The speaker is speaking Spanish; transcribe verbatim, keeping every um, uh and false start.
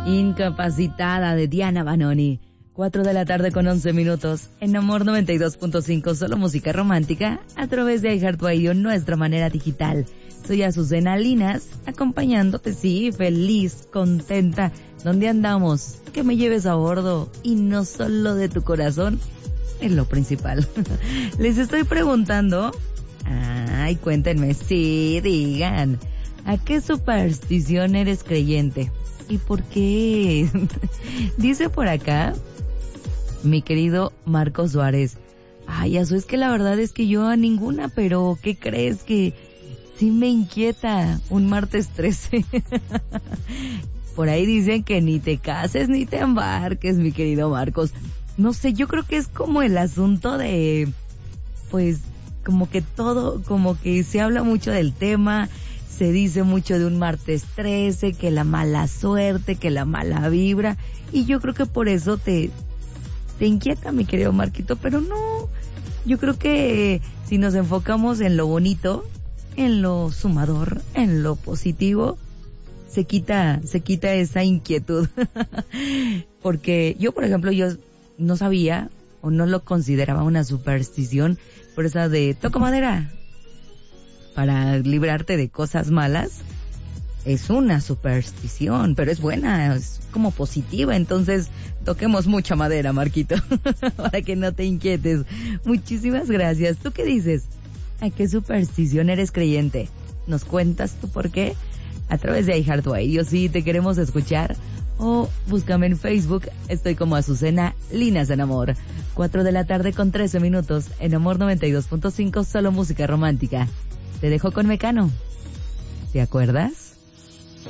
Incapacitada de Diana Banoni. Cuatro de la tarde con once minutos. En Amor noventa y dos punto cinco, solo música romántica, a través de iHeartRadio, nuestra manera digital. Soy Azucena Linas, acompañándote, sí, feliz, contenta. ¿Dónde andamos? Que me lleves a bordo, y no solo de tu corazón, es lo principal. Les estoy preguntando, ay, cuéntenme, sí, digan, ¿a qué superstición eres creyente? ¿Y por qué? Dice por acá mi querido Marcos Suárez, ay, Azu, es que la verdad es que yo a ninguna, pero ¿qué crees? Que sí me inquieta un martes trece. Por ahí dicen que ni te cases ni te embarques, mi querido Marcos. No sé, yo creo que es como el asunto de, pues, como que todo, como que se habla mucho del tema. Se dice mucho de un martes trece, que la mala suerte, que la mala vibra, y yo creo que por eso te, te inquieta, mi querido Marquito, pero no, yo creo que si nos enfocamos en lo bonito, en lo sumador, en lo positivo, se quita, se quita esa inquietud. Porque yo, por ejemplo, yo no sabía, o no lo consideraba una superstición, por esa de toco madera, para librarte de cosas malas, es una superstición, pero es buena, es como positiva. Entonces toquemos mucha madera, Marquito, para que no te inquietes. Muchísimas gracias. ¿Tú qué dices? ¿A qué superstición eres creyente? ¿Nos cuentas tú por qué? A través de iHeartRadio, sí, te queremos escuchar. O búscame en Facebook, estoy como Azucena Linas en Amor. Cuatro de la tarde con trece minutos, en Amor noventa y dos punto cinco, solo música romántica. Te dejo con Mecano. ¿Te acuerdas?